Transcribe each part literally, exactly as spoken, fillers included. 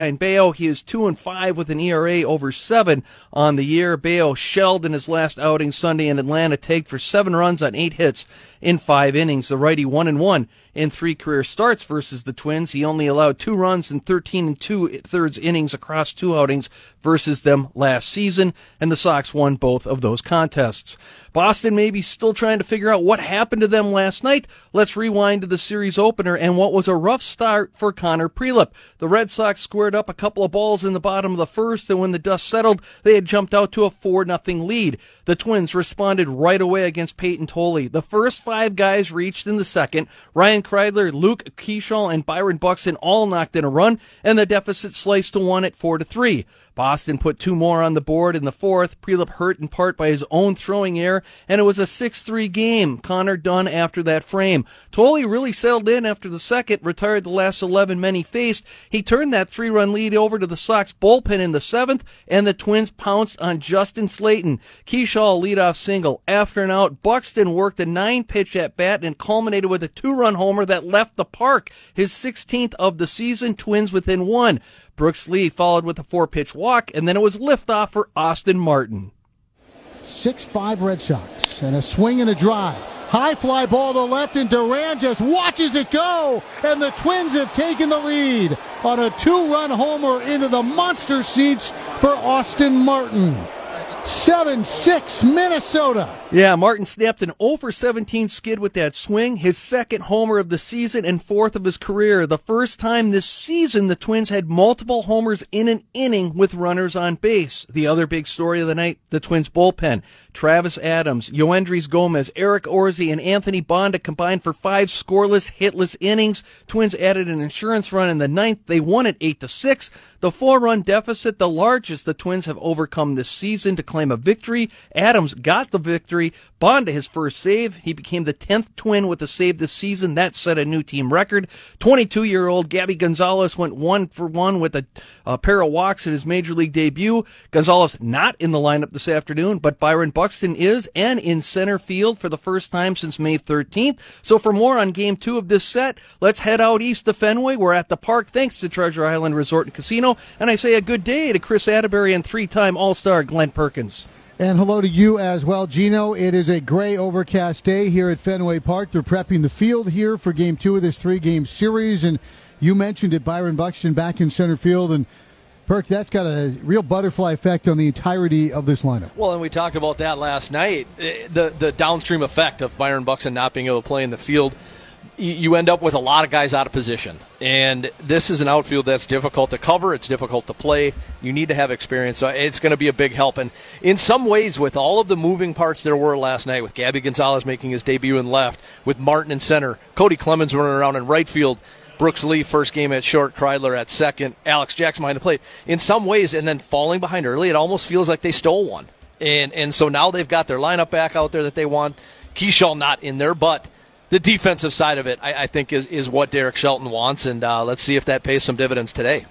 And Bayo, he is two and five with an E R A over seven on the year. Bayo shelled in his last outing Sunday in Atlanta, tagged for seven runs on eight hits in five innings. The righty one and one in three career starts versus the Twins. He only allowed two runs in thirteen and two thirds innings across two outings versus them last season, and the Sox won both of those contests. Boston may be still trying to figure out what happened to them last night. Let's rewind to the series opener and what was a rough start for Connor Prielipp. The Red Sox squared up a couple of balls in the bottom of the first, and when the dust settled, they had jumped out to a four nothing lead. The Twins responded right away against Peyton Tolley. The first five guys reached in the second. Ryan Kreidler, Luke Keeschall, and Byron Buxton all knocked in a run, and the deficit sliced to one at four to three. Boston put two more on the board in the fourth. Prielipp hurt in part by his own throwing error, and it was a six three game. Connor done after that frame. Tolley really settled in after the second, retired the last eleven men he faced. He turned that three-run lead over to the Sox bullpen in the seventh, and the Twins pounced on Justin Slayton. Keeschall leadoff single. After an out, Buxton worked a nine-pitch at-bat and culminated with a two-run homer that left the park. His sixteenth of the season, Twins within one. Brooks Lee followed with a four-pitch walk, and then it was liftoff for Austin Martin. six five Red Sox, and a swing and a drive. High fly ball to left, and Duran just watches it go, and the Twins have taken the lead on a two-run homer into the monster seats for Austin Martin. seven six Minnesota. Yeah, Martin snapped an oh for seventeen skid with that swing, his second homer of the season and fourth of his career. The first time this season the Twins had multiple homers in an inning with runners on base. The other big story of the night, the Twins bullpen. Travis Adams, Yoendrys Gomez, Eric Orsi, and Anthony Bonda combined for five scoreless, hitless innings. Twins added an insurance run in the ninth. They won it eight to six. The four-run deficit, the largest the Twins have overcome this season to claim a victory. Adams got the victory. Bonda his first save. He became the tenth Twin with a save this season. That set a new team record. twenty-two-year-old Gabby Gonzalez went one for one with a, a pair of walks in his major league debut. Gonzalez not in the lineup this afternoon, but Byron Buxton is, and in center field for the first time since May thirteenth. So for more on game two of this set, let's head out east to Fenway. We're at the park thanks to Treasure Island Resort and Casino. And I say a good day to Chris Atterbury and three-time All-Star Glenn Perkins. And hello to you as well, Gino. It is a gray overcast day here at Fenway Park. They're prepping the field here for game two of this three-game series. And you mentioned it, Byron Buxton back in center field. And Perk, that's got a real butterfly effect on the entirety of this lineup. Well, and we talked about that last night. The, the downstream effect of Byron Buxton not being able to play in the field. You end up with a lot of guys out of position. And this is an outfield that's difficult to cover. It's difficult to play. You need to have experience. So it's going to be a big help. And in some ways, with all of the moving parts there were last night, with Gabby Gonzalez making his debut in left, with Martin in center, Cody Clemens running around in right field, Brooks Lee first game at short, Kreidler at second, Alex Jackson behind the plate. In some ways, and then falling behind early, it almost feels like they stole one. And and so now they've got their lineup back out there that they want. Keeschall not in there, but the defensive side of it, I, I think, is, is what Derek Shelton wants, and uh, let's see if that pays some dividends today.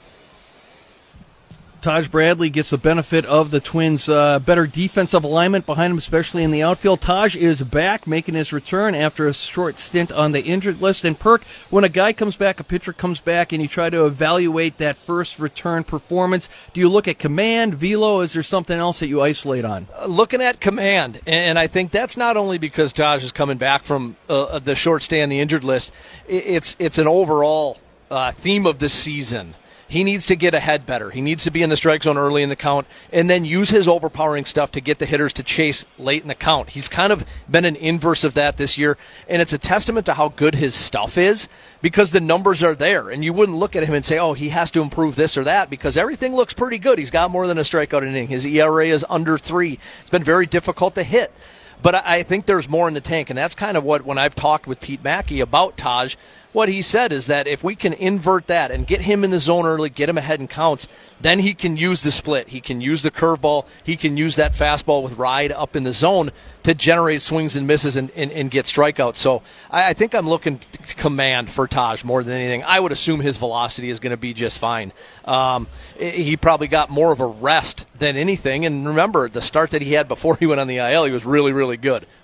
Taj Bradley gets the benefit of the Twins' uh, better defensive alignment behind him, especially in the outfield. Taj is back, making his return after a short stint on the injured list. And Perk, when a guy comes back, a pitcher comes back, and you try to evaluate that first return performance, do you look at command, velo? Is there something else that you isolate on? Uh, looking at command, and I think that's not only because Taj is coming back from uh, the short stay on the injured list. It's it's an overall uh, theme of this season. He needs to get ahead better. He needs to be in the strike zone early in the count and then use his overpowering stuff to get the hitters to chase late in the count. He's kind of been an inverse of that this year, and it's a testament to how good his stuff is because the numbers are there. And you wouldn't look at him and say, oh, he has to improve this or that because everything looks pretty good. He's got more than a strikeout inning. His E R A is under three. It's been very difficult to hit. But I think there's more in the tank, and that's kind of what, when I've talked with Pete Mackey about Taj, what he said is that if we can invert that and get him in the zone early, get him ahead in counts, then he can use the split. He can use the curveball. He can use that fastball with ride up in the zone to generate swings and misses and, and, and get strikeouts. So I, I think I'm looking to command for Taj more than anything. I would assume his velocity is going to be just fine. Um, he probably got more of a rest than anything. And remember, the start that he had before he went on the I L, he was really, really good.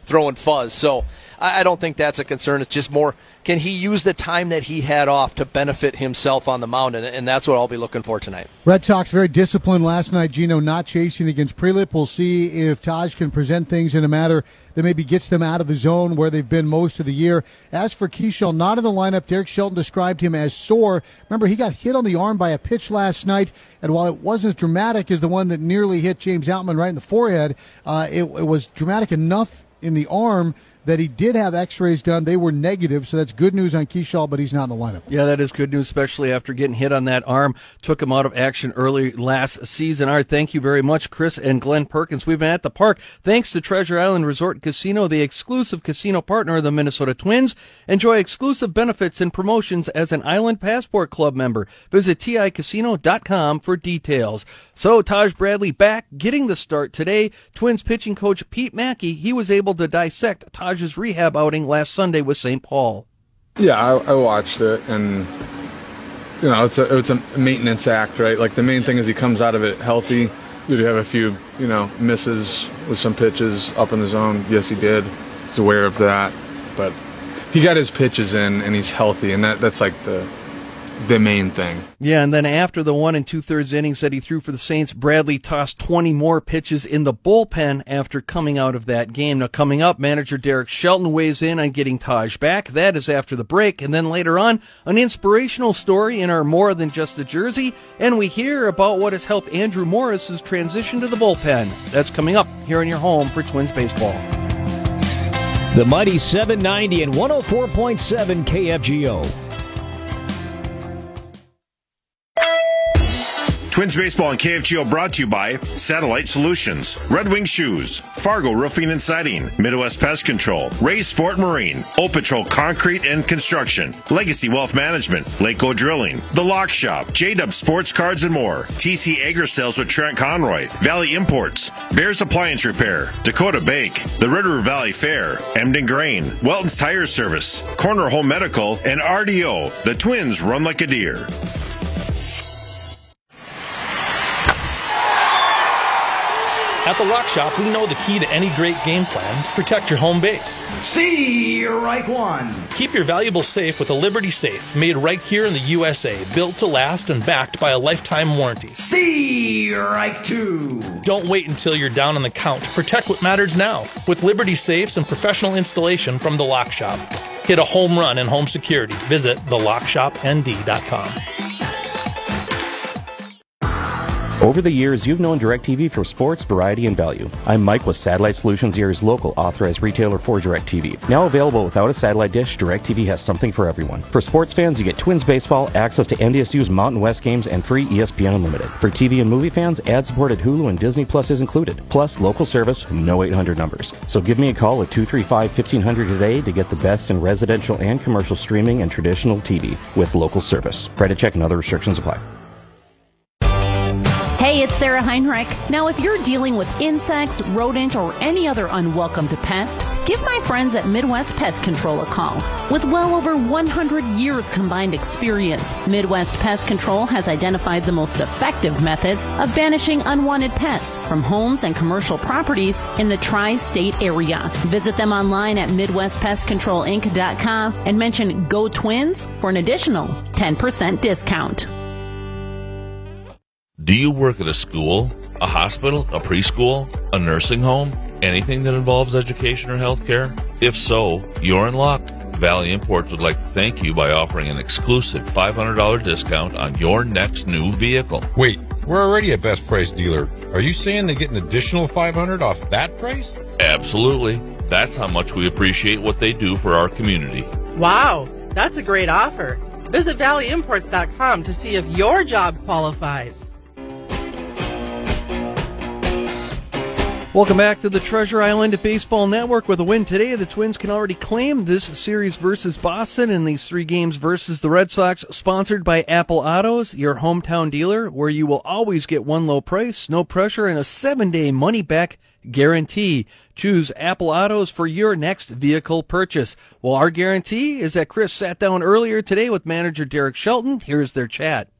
throwing fuzz. So I, I don't think that's a concern. It's just more, can he use the time that he had off to benefit himself on the mound, and, and that's what I'll be looking for tonight. Red Sox very disciplined last night, Gino, not chasing against Prelip. We'll see if Taj can present things in a manner that maybe gets them out of the zone where they've been most of the year. As for Keishel, not in the lineup. Derek Shelton described him as sore. Remember, he got hit on the arm by a pitch last night, and while it wasn't as dramatic as the one that nearly hit James Outman right in the forehead, uh, it, it was dramatic enough in the arm that he did have x-rays done. They were negative, so that's good news on Keishel, but he's not in the lineup. Yeah, that is good news, especially after getting hit on that arm. Took him out of action early last season. All right, thank you very much, Chris and Glenn Perkins. We've been at the park thanks to Treasure Island Resort and Casino, the exclusive casino partner of the Minnesota Twins. Enjoy exclusive benefits and promotions as an Island Passport Club member. Visit T I casino dot com for details. So, Taj Bradley back, getting the start today. Twins pitching coach Pete Mackey, he was able to dissect Taj's rehab outing last Sunday with Saint Paul. Yeah, I, I watched it, and you know, it's a it's a maintenance act, right? Like the main thing is he comes out of it healthy. Did he have a few, you know, misses with some pitches up in the zone? Yes, he did. He's aware of that, but he got his pitches in, and he's healthy, and that that's like the the main thing. Yeah, and then after the one and two-thirds innings that he threw for the Saints, Bradley tossed twenty more pitches in the bullpen after coming out of that game. Now, coming up, manager Derek Shelton weighs in on getting Taj back. That is after the break. And then later on, an inspirational story in our More Than Just a Jersey, and we hear about what has helped Andrew Morris's transition to the bullpen. That's coming up here in your home for Twins baseball. The mighty seven ninety and one oh four point seven K F G O. Twins Baseball and K F G O brought to you by Satellite Solutions, Red Wing Shoes, Fargo Roofing and Siding, Midwest Pest Control, Ray's Sport Marine, O Patrol Concrete and Construction, Legacy Wealth Management, Lakeco Drilling, The Lock Shop, J-Dub Sports Cards and more, T C Agri Sales with Trent Conroy, Valley Imports, Bears Appliance Repair, Dakota Bake, the River Valley Fair, Emden Grain, Welton's Tire Service, Corner Home Medical, and R D O. The Twins run like a deer. At the Lock Shop, we know the key to any great game plan: protect your home base. Strike one. Keep your valuables safe with a Liberty Safe, made right here in the U S A, built to last and backed by a lifetime warranty. Strike two. Don't wait until you're down on the count to protect what matters now with Liberty Safes and professional installation from the Lock Shop. Hit a home run in home security. Visit the lock shop n d dot com. Over the years, you've known DirecTV for sports, variety, and value. I'm Mike with Satellite Solutions, Eries local authorized retailer for DirecTV. Now available without a satellite dish, DirecTV has something for everyone. For sports fans, you get Twins baseball, access to N D S U's Mountain West games, and free E S P N Unlimited. For T V and movie fans, ad-supported Hulu and Disney Plus is included. Plus, local service, no eight hundred numbers. So give me a call at two three five, fifteen hundred today to get the best in residential and commercial streaming and traditional T V with local service. Credit check and other restrictions apply. Hey, it's Sarah Heinrich. Now, if you're dealing with insects, rodent, or any other unwelcome pest, give my friends at Midwest Pest Control a call. With well over one hundred years combined experience, Midwest Pest Control has identified the most effective methods of banishing unwanted pests from homes and commercial properties in the tri-state area. Visit them online at midwest pest control inc dot com and mention Go Twins for an additional ten percent discount. Do you work at a school, a hospital, a preschool, a nursing home, anything that involves education or healthcare? If so, you're in luck. Valley Imports would like to thank you by offering an exclusive five hundred dollars discount on your next new vehicle. Wait, we're already a best price dealer. Are you saying they get an additional five hundred dollars off that price? Absolutely. That's how much we appreciate what they do for our community. Wow, that's a great offer. Visit valley imports dot com to see if your job qualifies. Welcome back to the Treasure Island Baseball Network. With a win today, the Twins can already claim this series versus Boston and these three games versus the Red Sox, sponsored by Apple Autos, your hometown dealer, where you will always get one low price, no pressure, and a seven-day money-back guarantee. Choose Apple Autos for your next vehicle purchase. Well, our guarantee is that Chris sat down earlier today with manager Derek Shelton. Here's their chat.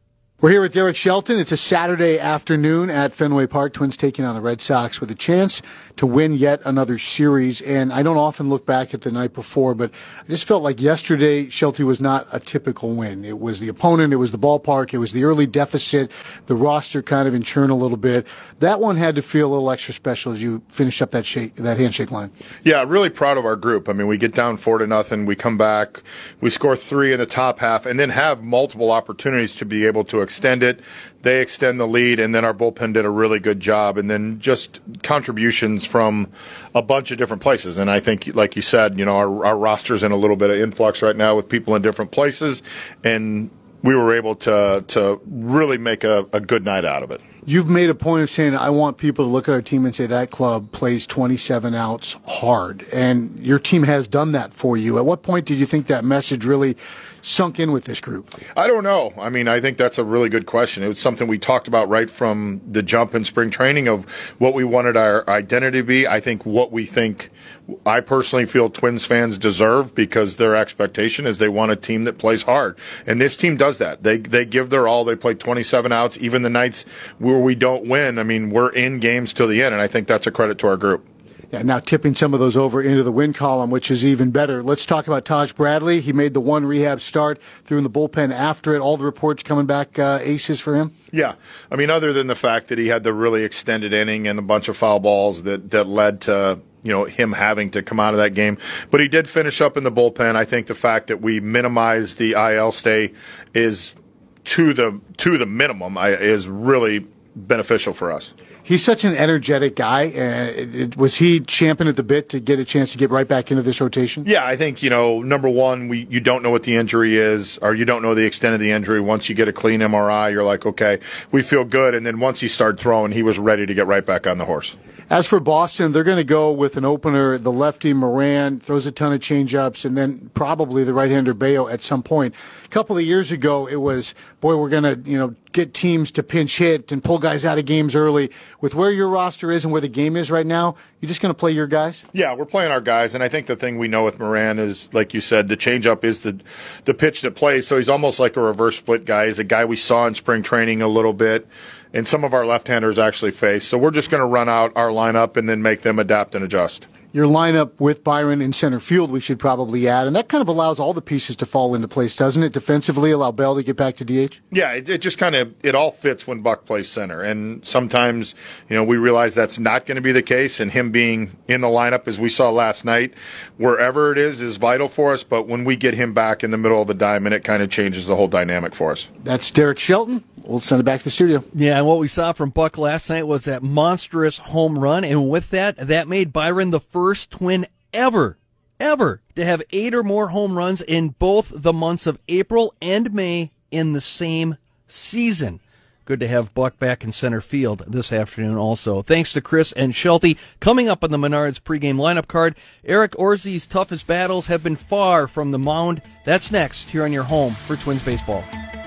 We're here with Derek Shelton. It's a Saturday afternoon at Fenway Park. Twins taking on the Red Sox with a chance to win yet another series. And I don't often look back at the night before, but I just felt like yesterday Shelton was not a typical win. It was the opponent, it was the ballpark, it was the early deficit, the roster kind of in churn a little bit. That one had to feel a little extra special as you finish up that shake, that handshake line. Yeah, really proud of our group. I mean, we get down four to nothing, we come back, we score three in the top half, and then have multiple opportunities to be able to extend it. They extend the lead, and then our bullpen did a really good job, and then just contributions from a bunch of different places. And I think, like you said, you know, our, our roster's in a little bit of influx right now with people in different places, and we were able to to really make a, a good night out of it. You've made a point of saying, I want people to look at our team and say that club plays twenty-seven outs hard, and your team has done that for you. At what point did you think that message really sunk in with this group? I don't know. I mean, I think that's a really good question. It was something we talked about right from the jump in spring training of what we wanted our identity to be. I think what we think, I personally feel Twins fans deserve, because their expectation is they want a team that plays hard. And this team does that. They they give their all. They play twenty-seven outs, even the nights where we don't win. I mean, we're in games till the end, and I think that's a credit to our group. Yeah, now tipping some of those over into the win column, which is even better. Let's talk about Taj Bradley. He made the one rehab start, threw in the bullpen after it. All the reports coming back uh, aces for him? Yeah. I mean, other than the fact that he had the really extended inning and a bunch of foul balls that, that led to, you know, him having to come out of that game. But he did finish up in the bullpen. I think the fact that we minimized the I L stay is to the to the minimum I, is really beneficial for us. He's such an energetic guy. Uh, it, it, was he champing at the bit to get a chance to get right back into this rotation? Yeah, I think, you know, number one, we you don't know what the injury is, or you don't know the extent of the injury. Once you get a clean M R I, you're like, okay, we feel good. And then once he started throwing, he was ready to get right back on the horse. As for Boston, they're going to go with an opener. The lefty Moran throws a ton of changeups, and then probably the right-hander Bayo at some point. A couple of years ago, it was, boy, we're going to, you know, get teams to pinch hit and pull guys out of games early. With where your roster is and where the game is right now, you're just going to play your guys? Yeah, we're playing our guys, and I think the thing we know with Moran is, like you said, the changeup is the the pitch that plays. So he's almost like a reverse split guy. He's a guy we saw in spring training a little bit, and some of our left-handers actually face. So we're just going to run out our lineup and then make them adapt and adjust. Your lineup with Byron in center field, we should probably add, and that kind of allows all the pieces to fall into place, doesn't it? Defensively, allow Bell to get back to D H? Yeah, it, it just kind of, it all fits when Buck plays center, and sometimes, you know, we realize that's not going to be the case, and him being in the lineup, as we saw last night, wherever it is, is vital for us, but when we get him back in the middle of the diamond, it kind of changes the whole dynamic for us. That's Derek Shelton. We'll send it back to the studio. Yeah, and what we saw from Buck last night was that monstrous home run, and with that, that made Byron the first Twin ever, ever to have eight or more home runs in both the months of April and May in the same season. Good to have Buck back in center field this afternoon also. Thanks to Chris and Shelty. Coming up on the Menards pregame lineup card, Eric Orzi's toughest battles have been far from the mound. That's next here on your home for Twins baseball.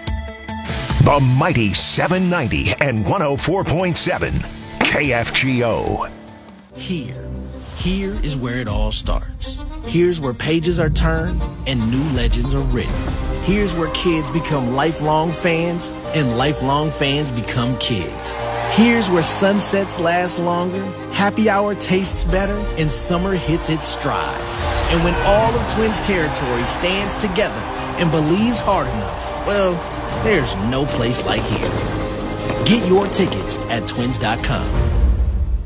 The mighty seven ninety and one oh four point seven K F G O. Here, here is where it all starts. Here's where pages are turned and new legends are written. Here's where kids become lifelong fans and lifelong fans become kids. Here's where sunsets last longer, happy hour tastes better, and summer hits its stride. And when all of Twins territory stands together and believes hard enough, well, there's no place like here. Get your tickets at twins dot com.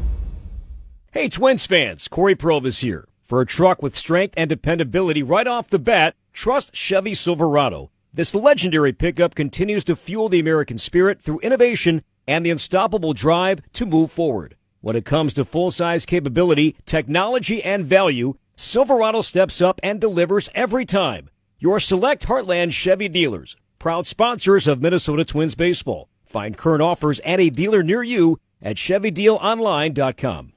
Hey, Twins fans, Corey Provis here. For a truck with strength and dependability right off the bat, trust Chevy Silverado. This legendary pickup continues to fuel the American spirit through innovation and the unstoppable drive to move forward. When it comes to full-size capability, technology, and value, Silverado steps up and delivers every time. Your select Heartland Chevy dealers, proud sponsors of Minnesota Twins baseball. Find current offers at a dealer near you at chevy deal online dot com.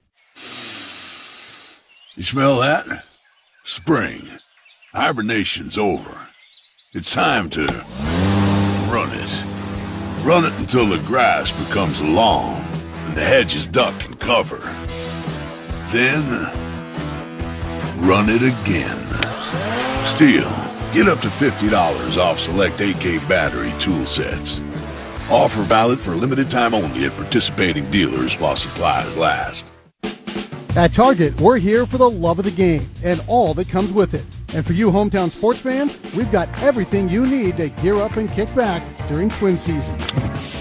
You smell that? Spring. Hibernation's over. It's time to run it. Run it until the grass becomes long and the hedges duck and cover. Then, run it again. Stihl, get up to fifty dollars off select A K battery tool sets. Offer valid for a limited time only at participating dealers while supplies last. At Target, we're here for the love of the game and all that comes with it. And for you hometown sports fans, we've got everything you need to gear up and kick back during Twin season.